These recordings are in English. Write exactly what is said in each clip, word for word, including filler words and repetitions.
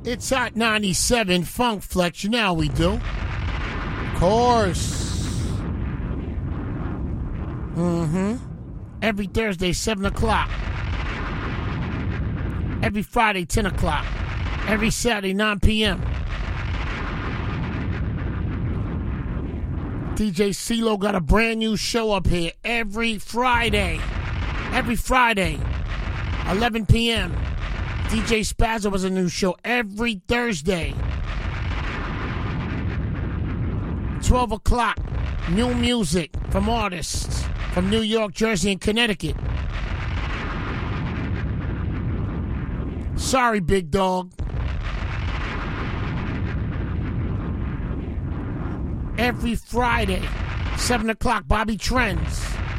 It's Hot ninety-seven Funk Flex. You know how we do. Of course. Mm-hmm. Every Thursday, seven o'clock. Every Friday, ten o'clock. Every Saturday, nine p.m. D J CeeLo got a brand new show up here every Friday. Every Friday, eleven p.m. D J Spazzo has a new show every Thursday. twelve o'clock, new music from artists from New York, Jersey, and Connecticut. Sorry, big dog. Every Friday, seven o'clock, Bobby Trends.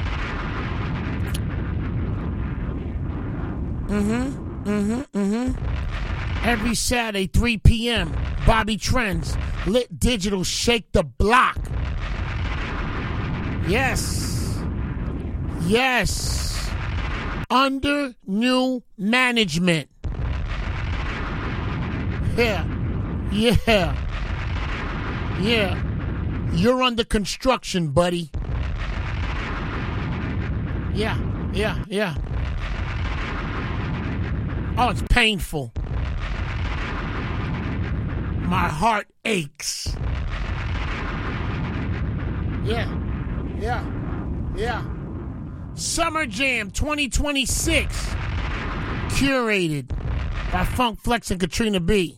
Mm-hmm, mm-hmm, mm-hmm. Every Saturday, three p.m., Bobby Trends. Lit Digital, Shake the Block. Yes. Yes. Under new management. Yeah. Yeah. Yeah. You're under construction, buddy. Yeah, yeah, yeah. Oh, it's painful. My heart aches. Yeah, yeah, yeah. Summer Jam twenty twenty-six. Curated by Funk Flex and Katrina B.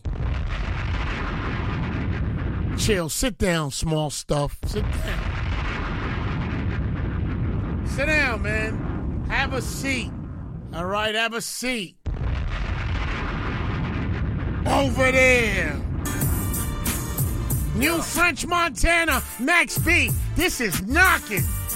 Chill, sit down, small stuff. Sit down. Sit down, man. Have a seat. All right, have a seat. Over there. New French Montana, Max B. This is knocking.